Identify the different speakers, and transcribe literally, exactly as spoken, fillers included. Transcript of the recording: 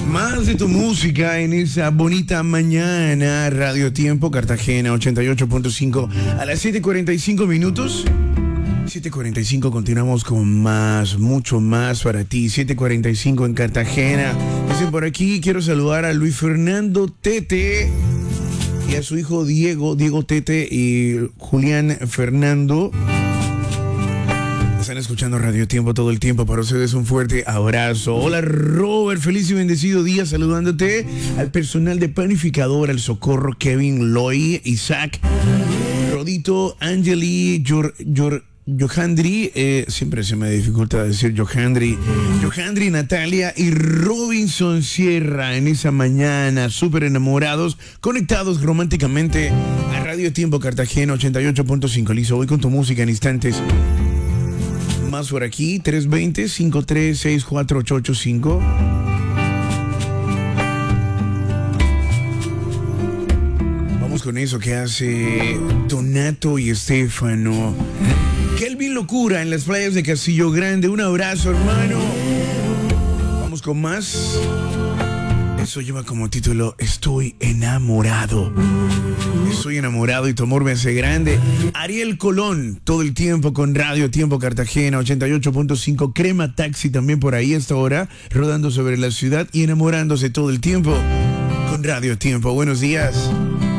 Speaker 1: Más de tu música en esa bonita mañana. Radio Tiempo, Cartagena ochenta y ocho punto cinco a las siete cuarenta y cinco minutos. siete cuarenta y cinco, continuamos con más, mucho más para ti. siete cuarenta y cinco en Cartagena. Dicen por aquí, quiero saludar a Luis Fernando Tete y a su hijo Diego, Diego Tete y Julián Fernando. Están escuchando Radio Tiempo todo el tiempo. Para ustedes un fuerte abrazo. Hola Robert, feliz y bendecido día, saludándote al personal de Panificador, al Socorro, Kevin, Loy, Isaac, Rodito, Angeli, Yor, Yor, Johandri, eh, siempre se me dificulta decir Johandri, Johandri, Natalia y Robinson Sierra en esa mañana, súper enamorados, conectados románticamente a Radio Tiempo Cartagena ochenta y ocho punto cinco. Listo, voy con tu música en instantes. Más por aquí, tres dos cero, cinco tres seis cuatro ocho ocho cinco. Vamos con eso que hace Donato y Estefano. Kelvin Locura en las playas de Castillo Grande. Un abrazo, hermano. Vamos con más. Eso lleva como título Estoy enamorado. Estoy enamorado y tu amor me hace grande. Ariel Colón, todo el tiempo con Radio Tiempo Cartagena ochenta y ocho punto cinco. Crema Taxi también por ahí a esta hora, rodando sobre la ciudad y enamorándose todo el tiempo con Radio Tiempo. Buenos días.